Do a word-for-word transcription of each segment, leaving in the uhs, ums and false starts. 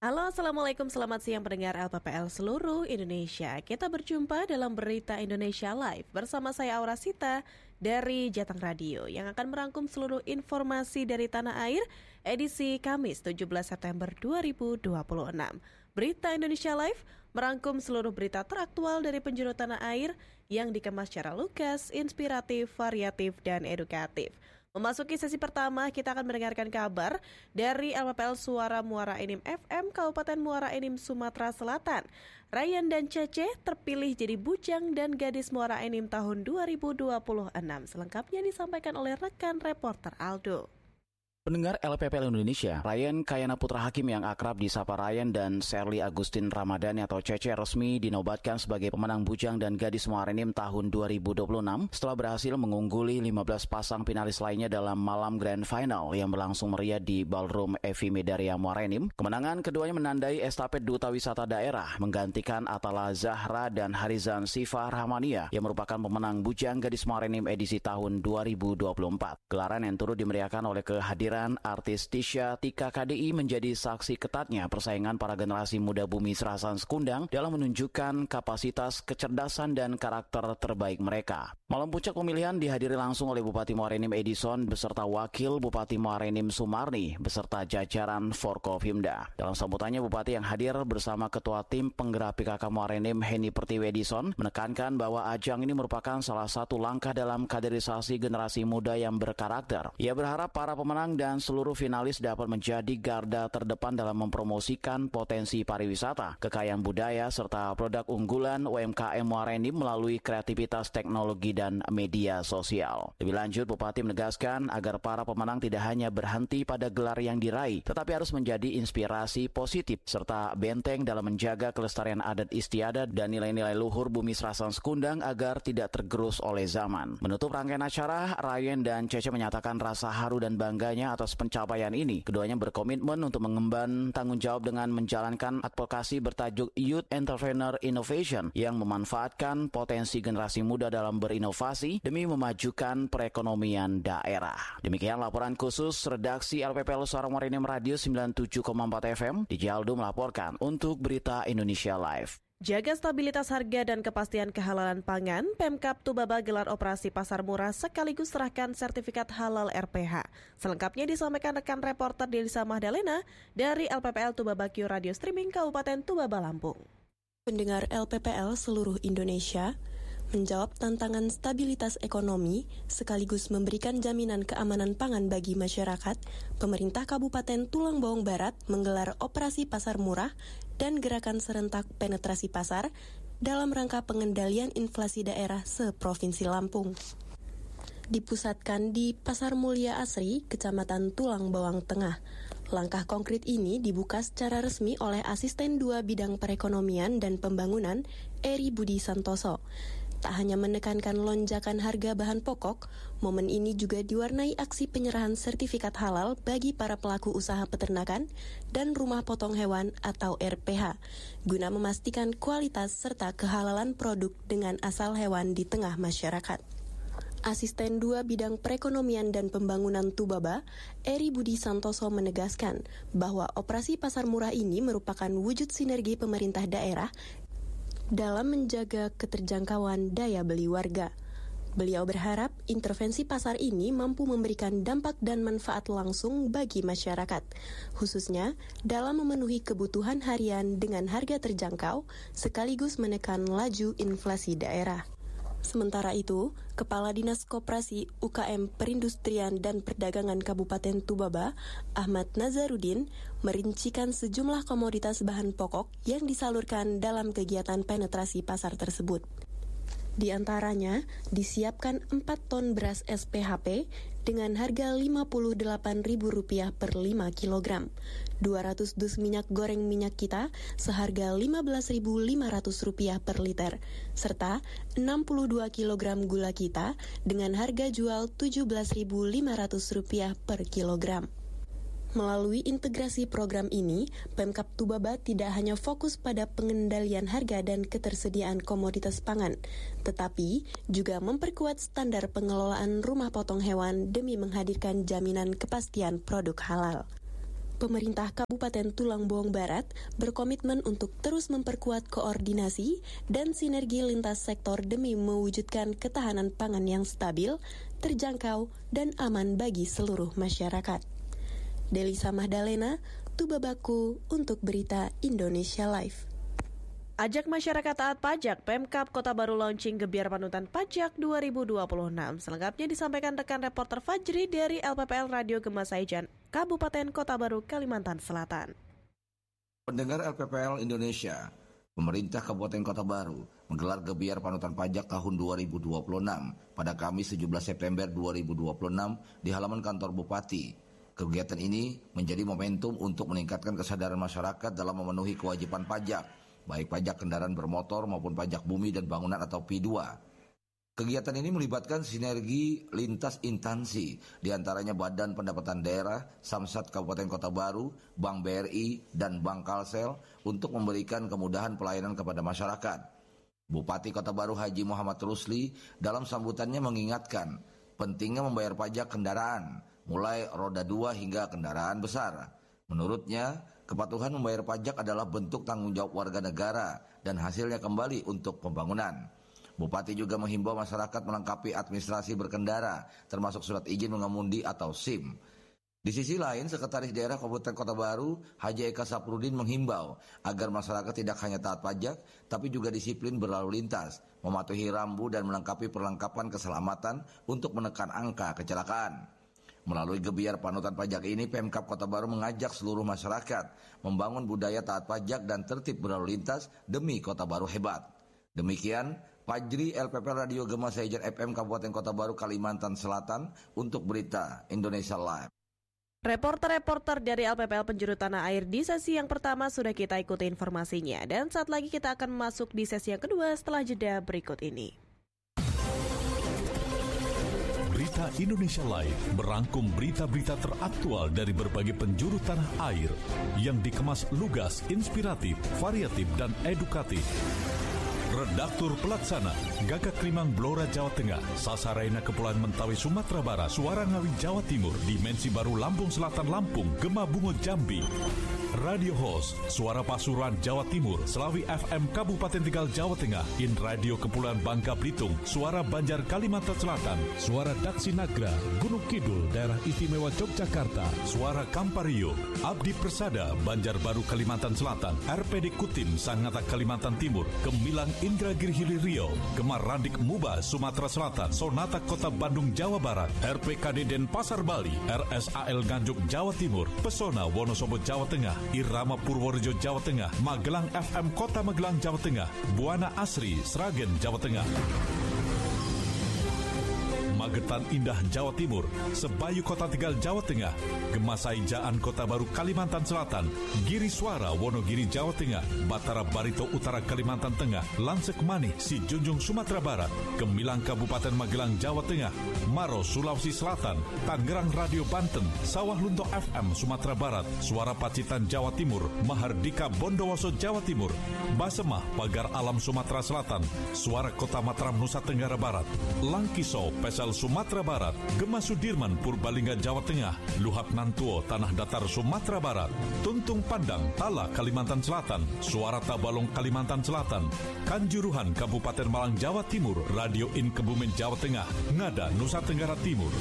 Halo, Assalamualaikum, selamat siang pendengar L P P L seluruh Indonesia. Kita berjumpa dalam Berita Indonesia Live bersama saya Aura Sita dari Jateng Radio yang akan merangkum seluruh informasi dari tanah air edisi Kamis tujuh belas September dua ribu dua puluh enam. Berita Indonesia Live merangkum seluruh berita teraktual dari penjuru tanah air yang dikemas secara lugas, inspiratif, variatif, dan edukatif. Memasuki sesi pertama, kita akan mendengarkan kabar dari L P P L Suara Muara Enim F M Kabupaten Muara Enim, Sumatera Selatan. Ryan dan Cece terpilih jadi bujang dan gadis Muara Enim tahun dua ribu dua puluh enam. Selengkapnya disampaikan oleh rekan reporter Aldo. Pendengar L P P L Indonesia, Ryan Kayana Putra Hakim yang akrab disapa Ryan dan Sherly Agustin Ramadhani atau Cece resmi dinobatkan sebagai pemenang Bujang dan Gadis Muara Enim tahun dua ribu dua puluh enam setelah berhasil mengungguli lima belas pasang finalis lainnya dalam malam Grand Final yang berlangsung meriah di Ballroom Evi Medaria Muara Enim. Kemenangan keduanya menandai estafet Duta Wisata Daerah menggantikan Atala Zahra dan Harizan Siva Rahmania yang merupakan pemenang Bujang Gadis Muara Enim edisi tahun dua ribu dua puluh empat. Gelaran yang turut dimeriahkan oleh kehadiran artis Tisha Tika K D I menjadi saksi ketatnya persaingan para generasi muda Bumi Serasan Sekundang dalam menunjukkan kapasitas, kecerdasan, dan karakter terbaik mereka. Malam puncak pemilihan dihadiri langsung oleh Bupati Muara Enim Edison beserta Wakil Bupati Muara Enim Sumarni beserta jajaran Forkopimda. Dalam sambutannya, Bupati yang hadir bersama Ketua Tim Penggerak P K K Muara Enim Henny Pertiwi Edison menekankan bahwa ajang ini merupakan salah satu langkah dalam kaderisasi generasi muda yang berkarakter. Ia berharap para pemenang dan seluruh finalis dapat menjadi garda terdepan dalam mempromosikan potensi pariwisata, kekayaan budaya, serta produk unggulan U M K M Muara Enim melalui kreativitas teknologi dan media sosial. Lebih lanjut, Bupati menegaskan agar para pemenang tidak hanya berhenti pada gelar yang diraih, tetapi harus menjadi inspirasi positif, serta benteng dalam menjaga kelestarian adat istiadat dan nilai-nilai luhur Bumi Serasan Sekundang agar tidak tergerus oleh zaman. Menutup rangkaian acara, Ryan dan Cece menyatakan rasa haru dan bangganya atas pencapaian ini. Keduanya berkomitmen untuk mengemban tanggung jawab dengan menjalankan advokasi bertajuk Youth Entrepreneur Innovation yang memanfaatkan potensi generasi muda dalam berinovasi demi memajukan perekonomian daerah. Demikian laporan khusus redaksi L P P L Suara Muara Enim Radio sembilan puluh tujuh koma empat F M di Jaldo melaporkan untuk Berita Indonesia Live. Jaga stabilitas harga dan kepastian kehalalan pangan, Pemkab Tubaba gelar operasi pasar murah sekaligus serahkan sertifikat halal R P H. Selengkapnya disampaikan rekan reporter Delisa Mahdalena dari L P P L Tubaba Q Radio Streaming Kabupaten Tubaba, Lampung. Pendengar L P P L seluruh Indonesia, menjawab tantangan stabilitas ekonomi sekaligus memberikan jaminan keamanan pangan bagi masyarakat, pemerintah Kabupaten Tulang Bawang Barat menggelar operasi pasar murah dan gerakan serentak penetrasi pasar dalam rangka pengendalian inflasi daerah se-Provinsi Lampung. Dipusatkan di Pasar Mulia Asri, Kecamatan Tulang Bawang Tengah. Langkah konkret ini dibuka secara resmi oleh Asisten dua Bidang Perekonomian dan Pembangunan, Eri Budi Santoso. Tak hanya menekankan lonjakan harga bahan pokok, momen ini juga diwarnai aksi penyerahan sertifikat halal bagi para pelaku usaha peternakan dan rumah potong hewan atau R P H, guna memastikan kualitas serta kehalalan produk dengan asal hewan di tengah masyarakat. Asisten dua Bidang Perekonomian dan Pembangunan Tubaba, Eri Budi Santoso menegaskan bahwa operasi pasar murah ini merupakan wujud sinergi pemerintah daerah dalam menjaga keterjangkauan daya beli warga. Beliau berharap intervensi pasar ini mampu memberikan dampak dan manfaat langsung bagi masyarakat, khususnya dalam memenuhi kebutuhan harian dengan harga terjangkau sekaligus menekan laju inflasi daerah. Sementara itu, Kepala Dinas Koperasi U K M Perindustrian dan Perdagangan Kabupaten Tubaba, Ahmad Nazarudin, merincikan sejumlah komoditas bahan pokok yang disalurkan dalam kegiatan penetrasi pasar tersebut. Di antaranya, disiapkan empat ton beras S P H P dengan harga lima puluh delapan ribu rupiah per lima kilogram, dua ratus dus minyak goreng minyak kita seharga lima belas ribu lima ratus rupiah per liter, serta enam puluh dua kilogram gula kita dengan harga jual tujuh belas ribu lima ratus rupiah per kilogram. Melalui integrasi program ini, Pemkab Tubaba tidak hanya fokus pada pengendalian harga dan ketersediaan komoditas pangan, tetapi juga memperkuat standar pengelolaan rumah potong hewan demi menghadirkan jaminan kepastian produk halal. pemerintah Kabupaten Tulang Bawang Barat berkomitmen untuk terus memperkuat koordinasi dan sinergi lintas sektor demi mewujudkan ketahanan pangan yang stabil, terjangkau, dan aman bagi seluruh masyarakat. Delisa Mahdalena, Tubabaku untuk Berita Indonesia Live. Ajak masyarakat taat pajak, Pemkab Kota Baru launching Gebiar Panutan Pajak dua ribu dua puluh enam. Selengkapnya disampaikan rekan reporter Fajri dari L P P L Radio Gema Saijan, Kabupaten Kota Baru, Kalimantan Selatan. Pendengar L P P L Indonesia, pemerintah Kabupaten Kota Baru menggelar Gebiar Panutan Pajak tahun dua ribu dua puluh enam pada Kamis tujuh belas September dua ribu dua puluh enam di halaman kantor Bupati. Kegiatan ini menjadi momentum untuk meningkatkan kesadaran masyarakat dalam memenuhi kewajiban pajak, baik pajak kendaraan bermotor maupun pajak bumi dan bangunan atau P dua. Kegiatan ini melibatkan sinergi lintas instansi, diantaranya Badan Pendapatan Daerah, Samsat Kabupaten Kota Baru, Bank B R I, dan Bank Kalsel untuk memberikan kemudahan pelayanan kepada masyarakat. Bupati Kota Baru Haji Muhammad Rusli dalam sambutannya mengingatkan pentingnya membayar pajak kendaraan, mulai roda dua hingga kendaraan besar. Menurutnya, kepatuhan membayar pajak adalah bentuk tanggung jawab warga negara dan hasilnya kembali untuk pembangunan. Bupati juga menghimbau masyarakat melengkapi administrasi berkendara, termasuk surat izin mengemudi atau SIM. Di sisi lain, Sekretaris Daerah Kabupaten Kota Baru, Haji Eka Saprudin menghimbau agar masyarakat tidak hanya taat pajak, tapi juga disiplin berlalu lintas, mematuhi rambu dan melengkapi perlengkapan keselamatan untuk menekan angka kecelakaan. Melalui Gebiar Panutan Pajak ini, Pemkab Kota Baru mengajak seluruh masyarakat membangun budaya taat pajak dan tertib berlalu lintas demi Kota Baru hebat. Demikian, Fajri L P P Radio Gema Saijan F M Kabupaten Kota Baru, Kalimantan Selatan untuk Berita Indonesia Live. Reporter-reporter dari L P P L Penjuru Tanah Air di sesi yang pertama sudah kita ikuti informasinya. Dan saat lagi kita akan masuk di sesi yang kedua setelah jeda berikut ini. Berita Indonesia Live merangkum berita-berita teraktual dari berbagai penjuru tanah air yang dikemas lugas, inspiratif, variatif, dan edukatif. Redaktur Pelaksana Gagak Limang Blora Jawa Tengah, Sasaraina Kepulauan Mentawai Sumatera Barat, Suara Ngawi Jawa Timur, Dimensi Baru Lampung Selatan Lampung, Gema Bungo Jambi. Radio Host Suara Pasuruan Jawa Timur, Selawi F M Kabupaten Tegal Jawa Tengah, In Radio Kepulauan Bangka Belitung, Suara Banjar Kalimantan Selatan, Suara Daksi Nagra Gunung Kidul Daerah Istimewa Yogyakarta, Suara Kampario Abdi Persada Banjarbaru Kalimantan Selatan, R P D Kutim Sangatta Kalimantan Timur, Gemilang Indragiri Hilir Riau, Gemar Randik Muba Sumatera Selatan, Sonata Kota Bandung Jawa Barat, R P K D Denpasar Bali, R S A L Nganjuk Jawa Timur, Pesona Wonosobo Jawa Tengah, Irama Purworejo Jawa Tengah, Magelang F M Kota Magelang Jawa Tengah, Buana Asri Sragen Jawa Tengah, Magetan Indah Jawa Timur, Sebayu Kota Tegal Jawa Tengah, Gemasai Jaan Kota Baru Kalimantan Selatan, Giri Suara Wonogiri Jawa Tengah, Batara Barito Utara Kalimantan Tengah, Lansek Manih Si Junjung Sumatera Barat, Gemilang Kabupaten Magelang Jawa Tengah, Maros Sulawesi Selatan, Tangerang Radio Banten, Sawah Lunto F M Sumatera Barat, Suara Pacitan Jawa Timur, Mahardika Bondowoso Jawa Timur, Basemah Pagar Alam Sumatera Selatan, Suara Kota Mataram Nusa Tenggara Barat, Langkiso Pesel Sumatera Barat, Gema Sudirman Purbalingga Jawa Tengah, Luhak Nantuo Tanah Datar Sumatera Barat, Tuntung Pandang Tala Kalimantan Selatan, Suara Tabalong Kalimantan Selatan, Kanjuruhan Kabupaten Malang Jawa Timur, Radio In Kebumen Jawa Tengah, Ngada Nusa Tenggara Timur,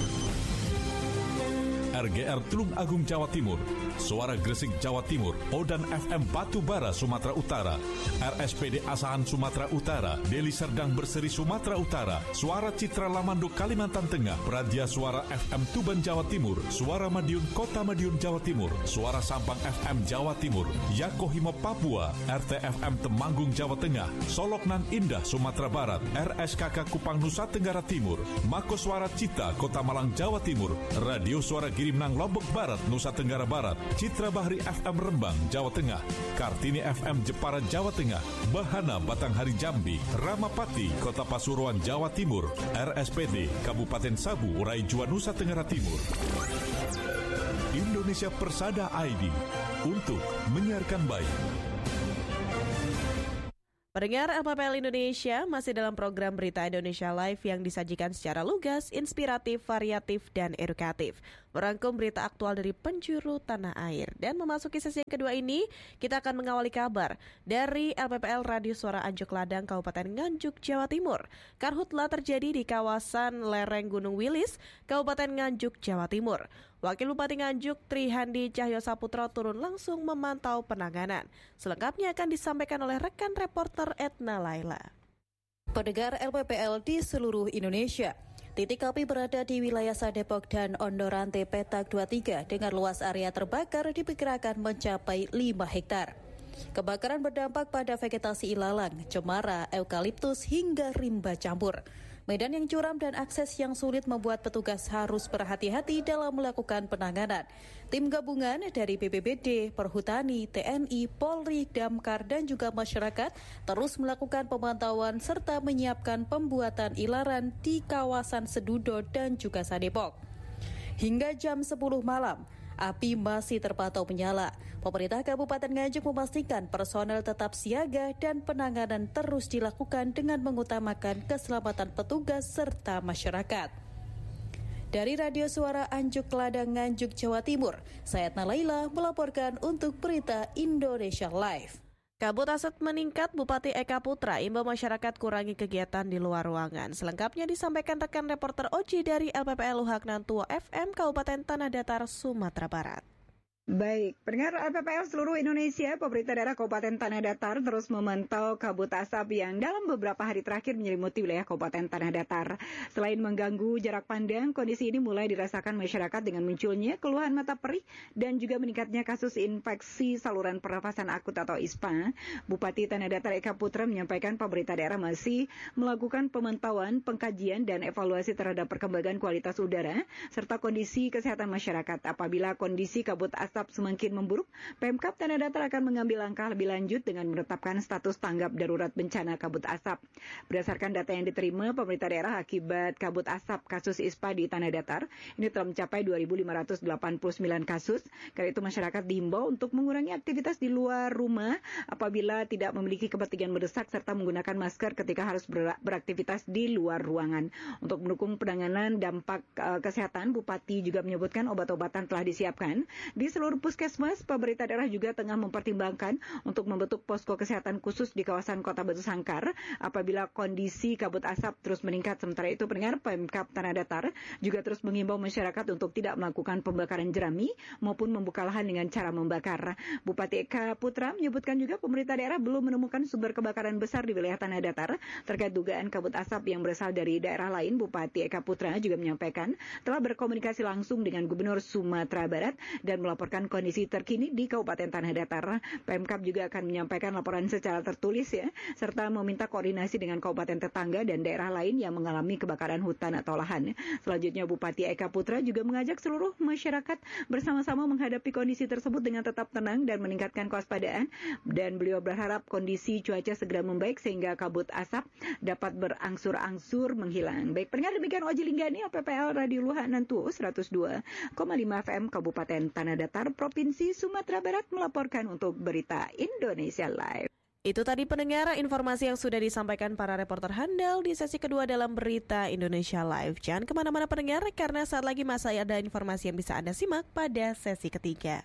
R G R Tulung Agung Jawa Timur, Suara Gresik Jawa Timur, Odan F M Batubara Sumatera Utara, R S P D Asahan Sumatera Utara, Deli Serdang Berseri Sumatera Utara, Suara Citra Lamando Kalimantan Tengah, Pradia Suara F M Tuban Jawa Timur, Suara Madiun Kota Madiun Jawa Timur, Suara Sampang F M Jawa Timur, Yakohimo Papua, R T F M Temanggung Jawa Tengah, Soloknan Indah Sumatera Barat, R S K K Kupang Nusa Tenggara Timur, Mako Suara Cita Kota Malang Jawa Timur, Radio Suara Girimnang Lombok Barat Nusa Tenggara Barat, Citra Bahri F M Rembang Jawa Tengah, Kartini F M Jepara Jawa Tengah, Bahana Batanghari Jambi, Ramapati Kota Pasuruan Jawa Timur, R S P D Kabupaten Sabu Raijua Nusa Tenggara Timur. Indonesia Persada I D untuk menyiarkan baik. Pendengar L P P L Indonesia masih dalam program Berita Indonesia Live yang disajikan secara lugas, inspiratif, variatif, dan edukatif. Merangkum berita aktual dari penjuru tanah air. Dan memasuki sesi yang kedua ini, kita akan mengawali kabar dari L P P L Radio Suara Anjuk Ladang, Kabupaten Nganjuk, Jawa Timur. Karhutla terjadi di kawasan lereng Gunung Wilis, Kabupaten Nganjuk, Jawa Timur. Wakil Bupati Nganjuk Trihandi Cahyo Saputra turun langsung memantau penanganan. Selengkapnya akan disampaikan oleh rekan reporter Etna Laila. Pendengar L P P L di seluruh Indonesia. Titik api berada di wilayah Sadepok dan Ondorante Petak dua puluh tiga dengan luas area terbakar diperkirakan mencapai lima hektar. Kebakaran berdampak pada vegetasi ilalang, cemara, eukaliptus hingga rimba campur. Medan yang curam dan akses yang sulit membuat petugas harus berhati-hati dalam melakukan penanganan. Tim gabungan dari B P B D, Perhutani, T N I, Polri, Damkar, dan juga masyarakat terus melakukan pemantauan serta menyiapkan pembuatan ilaran di kawasan Sedudo dan juga Sadepok. Hingga jam sepuluh malam, api masih terpantau menyala. Pemerintah Kabupaten Nganjuk memastikan personel tetap siaga dan penanganan terus dilakukan dengan mengutamakan keselamatan petugas serta masyarakat. Dari Radio Suara Anjuk Ladang Nganjuk, Jawa Timur, saya Etna Laila melaporkan untuk Berita Indonesia Live. Kabut asap meningkat, Bupati Eka Putra imbau masyarakat kurangi kegiatan di luar ruangan. Selengkapnya disampaikan rekan reporter Oji dari L P P L Luhaknan Tua F M Kabupaten Tanah Datar, Sumatera Barat. Baik, pendengar L P P L seluruh Indonesia, pemerintah daerah Kabupaten Tanah Datar terus memantau kabut asap yang dalam beberapa hari terakhir menyelimuti wilayah Kabupaten Tanah Datar. Selain mengganggu jarak pandang, kondisi ini mulai dirasakan masyarakat dengan munculnya keluhan mata perih dan juga meningkatnya kasus infeksi saluran pernafasan akut atau I S P A. Bupati Tanah Datar Eka Putra menyampaikan pemerintah daerah masih melakukan pemantauan, pengkajian, dan evaluasi terhadap perkembangan kualitas udara serta kondisi kesehatan masyarakat. Apabila kondisi kabut asap semakin memburuk, Pemkab Tanah Datar akan mengambil langkah lebih lanjut dengan menetapkan status tanggap darurat bencana kabut asap. Berdasarkan data yang diterima pemerintah daerah akibat kabut asap kasus I S P A di Tanah Datar, ini telah mencapai dua ribu lima ratus delapan puluh sembilan kasus. Karena itu masyarakat diimbau untuk mengurangi aktivitas di luar rumah apabila tidak memiliki kepentingan mendesak serta menggunakan masker ketika harus ber- beraktivitas di luar ruangan. Untuk mendukung penanganan dampak uh, kesehatan, Bupati juga menyebutkan obat-obatan telah disiapkan di seluruh puskesmas. Pemerintah daerah juga tengah mempertimbangkan untuk membentuk posko kesehatan khusus di kawasan Kota Batu Sangkar apabila kondisi kabut asap terus meningkat. Sementara itu, pendengar, Pemkab Tanah Datar juga terus mengimbau masyarakat untuk tidak melakukan pembakaran jerami maupun membuka lahan dengan cara membakar. Bupati Eka Putra menyebutkan juga pemerintah daerah belum menemukan sumber kebakaran besar di wilayah Tanah Datar terkait dugaan kabut asap yang berasal dari daerah lain. Bupati Eka Putra juga menyampaikan telah berkomunikasi langsung dengan Gubernur Sumatera Barat dan melaporkan kondisi terkini di Kabupaten Tanah Datar. Pemkab juga akan menyampaikan laporan secara tertulis ya, serta meminta koordinasi dengan kabupaten tetangga dan daerah lain yang mengalami kebakaran hutan atau lahan. Selanjutnya, Bupati Eka Putra juga mengajak seluruh masyarakat bersama-sama menghadapi kondisi tersebut dengan tetap tenang dan meningkatkan kewaspadaan, dan beliau berharap kondisi cuaca segera membaik sehingga kabut asap dapat berangsur-angsur menghilang. Baik, pendengar, demikian Oji Linggani, L P P L Radio Luhaknan Tua seratus dua koma lima F M Kabupaten Tanah Datar, Provinsi Sumatera Barat melaporkan untuk Berita Indonesia Live. Itu tadi pendengar informasi yang sudah disampaikan para reporter handal di sesi kedua dalam Berita Indonesia Live. Jangan kemana-mana pendengar, karena saat lagi masih ada informasi yang bisa Anda simak pada sesi ketiga.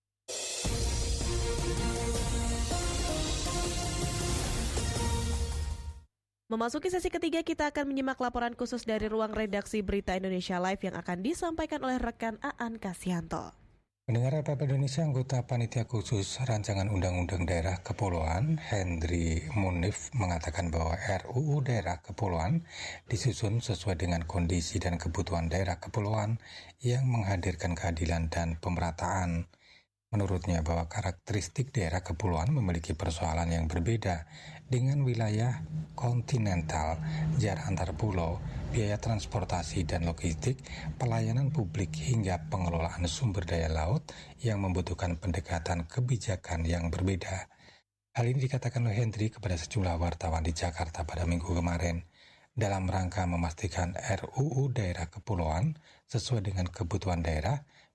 Memasuki sesi ketiga, kita akan menyimak laporan khusus dari ruang redaksi Berita Indonesia Live yang akan disampaikan oleh rekan Aan Kasyanto. Pendengar L P P L Indonesia, anggota Panitia Khusus Rancangan Undang-Undang Daerah Kepulauan, Hendri Munif, mengatakan bahwa R U U Daerah Kepulauan disusun sesuai dengan kondisi dan kebutuhan daerah kepulauan yang menghadirkan keadilan dan pemerataan. Menurutnya bahwa karakteristik daerah kepulauan memiliki persoalan yang berbeda dengan wilayah kontinental, jarak antar pulau, biaya transportasi dan logistik, pelayanan publik hingga pengelolaan sumber daya laut yang membutuhkan pendekatan kebijakan yang berbeda. Hal ini dikatakan oleh Hendri kepada sejumlah wartawan di Jakarta pada minggu kemarin. Dalam rangka memastikan R U U Daerah Kepulauan sesuai dengan kebutuhan daerah,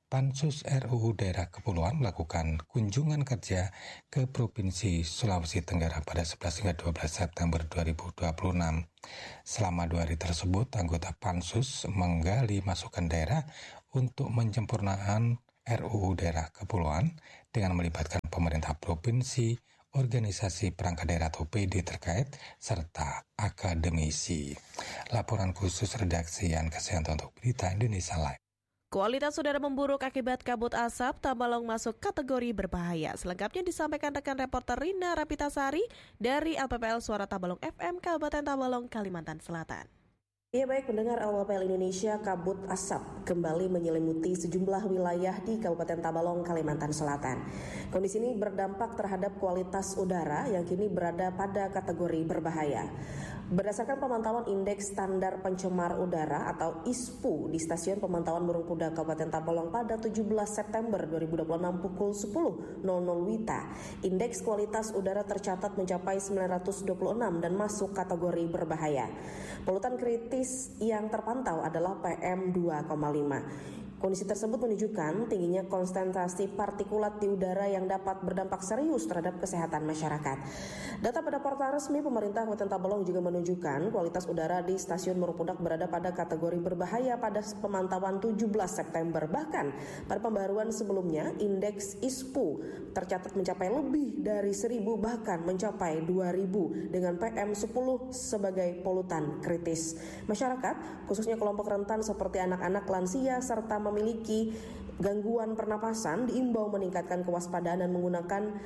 Pansus R U U Daerah Kepulauan melakukan kunjungan kerja ke Provinsi Sulawesi Tenggara pada sebelas hingga dua belas September dua ribu dua puluh enam. Selama dua hari tersebut, anggota Pansus menggali masukan daerah untuk menyempurnakan R U U Daerah Kepulauan dengan melibatkan pemerintah provinsi, organisasi perangkat daerah atau P D terkait, serta akademisi. Laporan khusus redaksi Yan Kesehatan untuk Berita Indonesia Live. Kualitas udara memburuk akibat kabut asap, Tabalong masuk kategori berbahaya. Selengkapnya disampaikan rekan reporter Rina Rapitasari dari L P P L Suara Tabalong F M Kabupaten Tabalong, Kalimantan Selatan. Ya baik, pendengar L P P L Indonesia, kabut asap kembali menyelimuti sejumlah wilayah di Kabupaten Tabalong, Kalimantan Selatan. Kondisi ini berdampak terhadap kualitas udara yang kini berada pada kategori berbahaya. Berdasarkan pemantauan Indeks Standar Pencemar Udara atau I S P U di Stasiun Pemantauan Burung Kuda Kabupaten Tabalong pada tujuh belas September dua ribu dua puluh enam pukul sepuluh nol nol W I T A, indeks kualitas udara tercatat mencapai sembilan ratus dua puluh enam dan masuk kategori berbahaya. Polutan kritis yang terpantau adalah P M dua koma lima. Kondisi tersebut menunjukkan tingginya konsentrasi partikulat di udara yang dapat berdampak serius terhadap kesehatan masyarakat. Data pada portal resmi pemerintah Kabupaten Tabalong juga menunjukkan kualitas udara di Stasiun Murupudak berada pada kategori berbahaya pada pemantauan tujuh belas September. Bahkan pada pembaruan sebelumnya, indeks I S P U tercatat mencapai lebih dari seribu, bahkan mencapai dua ribu dengan P M sepuluh sebagai polutan kritis. Masyarakat, khususnya kelompok rentan seperti anak-anak, lansia, serta memiliki gangguan pernapasan diimbau meningkatkan kewaspadaan dan menggunakan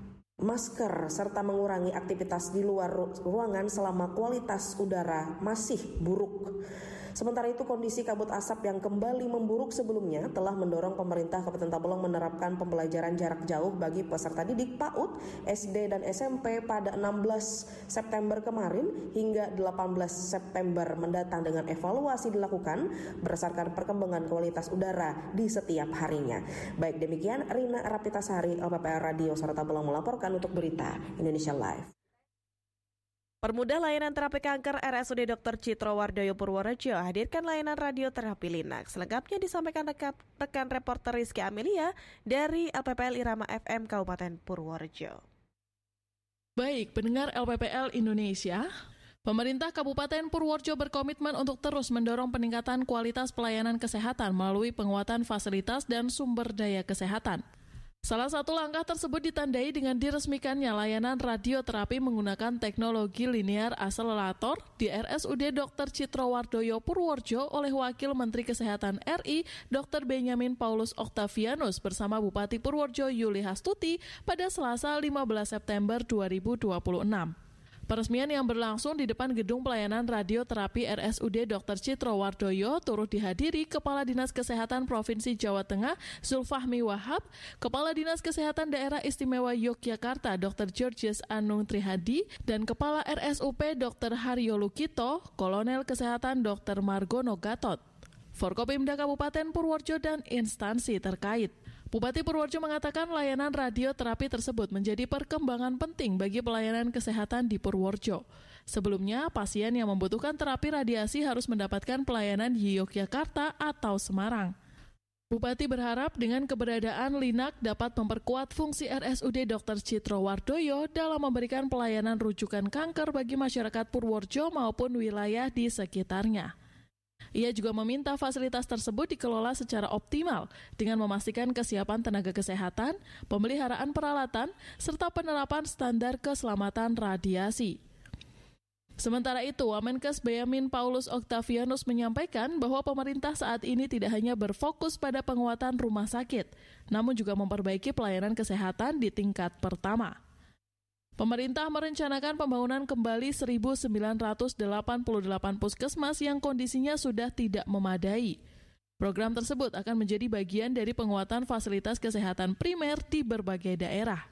masker serta mengurangi aktivitas di luar ruangan selama kualitas udara masih buruk. Sementara itu, kondisi kabut asap yang kembali memburuk sebelumnya telah mendorong pemerintah Kabupaten Tabalong menerapkan pembelajaran jarak jauh bagi peserta didik PAUD, S D dan S M P pada enam belas September kemarin hingga delapan belas September mendatang dengan evaluasi dilakukan berdasarkan perkembangan kualitas udara di setiap harinya. Baik demikian, Rina Rapitasari, L P P L Radio Suara Tabalong melaporkan untuk Berita Indonesia Live. Permudah layanan terapi kanker, R S U D Dokter Citro Wardoyo Purworejo hadirkan layanan radioterapi linak. Selengkapnya disampaikan rekan, rekan reporter Rizky Amelia dari L P P L Irama F M Kabupaten Purworejo. Baik, pendengar L P P L Indonesia, pemerintah Kabupaten Purworejo berkomitmen untuk terus mendorong peningkatan kualitas pelayanan kesehatan melalui penguatan fasilitas dan sumber daya kesehatan. Salah satu langkah tersebut ditandai dengan diresmikannya layanan radioterapi menggunakan teknologi linear akselerator di R S U D Dokter Citro Wardoyo Purworejo oleh Wakil Menteri Kesehatan R I Dokter Benyamin Paulus Octavianus bersama Bupati Purworejo Yuli Hastuti pada Selasa lima belas September dua ribu dua puluh enam. Peresmian yang berlangsung di depan Gedung Pelayanan Radioterapi R S U D Dokter Citro Wardoyo turut dihadiri Kepala Dinas Kesehatan Provinsi Jawa Tengah Zulfahmi Wahab, Kepala Dinas Kesehatan Daerah Istimewa Yogyakarta Dokter Georges Anung Trihadi, dan Kepala R S U P Dokter Haryo Lukito, Kolonel Kesehatan Dokter Margono Gatot, Forkopimda Kabupaten Purworejo dan instansi terkait. Bupati Purworejo mengatakan layanan radioterapi tersebut menjadi perkembangan penting bagi pelayanan kesehatan di Purworejo. Sebelumnya, pasien yang membutuhkan terapi radiasi harus mendapatkan pelayanan di Yogyakarta atau Semarang. Bupati berharap dengan keberadaan Linak dapat memperkuat fungsi R S U D Dokter Citro Wardoyo dalam memberikan pelayanan rujukan kanker bagi masyarakat Purworejo maupun wilayah di sekitarnya. Ia juga meminta fasilitas tersebut dikelola secara optimal dengan memastikan kesiapan tenaga kesehatan, pemeliharaan peralatan, serta penerapan standar keselamatan radiasi. Sementara itu, Wamenkes Benyamin Paulus Octavianus menyampaikan bahwa pemerintah saat ini tidak hanya berfokus pada penguatan rumah sakit, namun juga memperbaiki pelayanan kesehatan di tingkat pertama. Pemerintah merencanakan pembangunan kembali seribu sembilan ratus delapan puluh delapan puskesmas yang kondisinya sudah tidak memadai. Program tersebut akan menjadi bagian dari penguatan fasilitas kesehatan primer di berbagai daerah.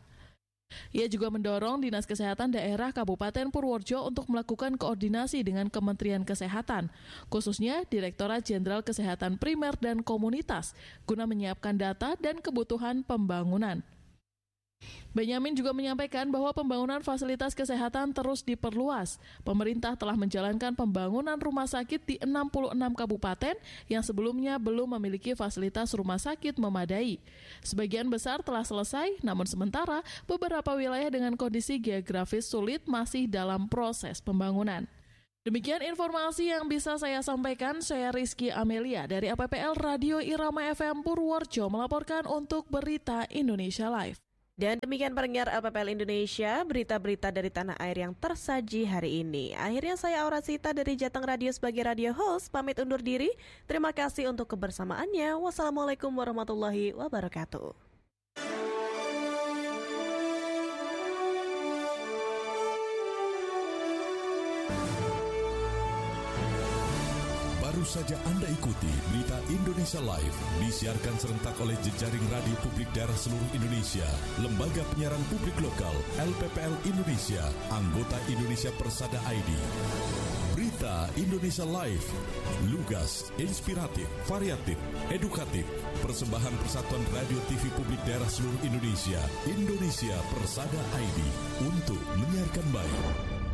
Ia juga mendorong Dinas Kesehatan Daerah Kabupaten Purworejo untuk melakukan koordinasi dengan Kementerian Kesehatan, khususnya Direktorat Jenderal Kesehatan Primer dan Komunitas, guna menyiapkan data dan kebutuhan pembangunan. Benyamin juga menyampaikan bahwa pembangunan fasilitas kesehatan terus diperluas. Pemerintah telah menjalankan pembangunan rumah sakit di enam puluh enam kabupaten yang sebelumnya belum memiliki fasilitas rumah sakit memadai. Sebagian besar telah selesai, namun sementara beberapa wilayah dengan kondisi geografis sulit masih dalam proses pembangunan. Demikian informasi yang bisa saya sampaikan. Saya Rizky Amelia dari A P P L Radio Irama F M Purworejo melaporkan untuk Berita Indonesia Live. Dan demikian pendengar L P P L Indonesia, berita-berita dari tanah air yang tersaji hari ini. Akhirnya saya Aura Sita dari Jateng Radio sebagai radio host, pamit undur diri. Terima kasih untuk kebersamaannya. Wassalamualaikum warahmatullahi wabarakatuh. Baru saja Anda ikuti Berita Indonesia Live, disiarkan serentak oleh jejaring radio publik daerah seluruh Indonesia, Lembaga Penyiaran Publik Lokal, L P P L Indonesia, anggota Indonesia Persada I D. Berita Indonesia Live, lugas, inspiratif, variatif, edukatif, persembahan Persatuan Radio T V Publik Daerah seluruh Indonesia, Indonesia Persada I D, untuk menyiarkan baik.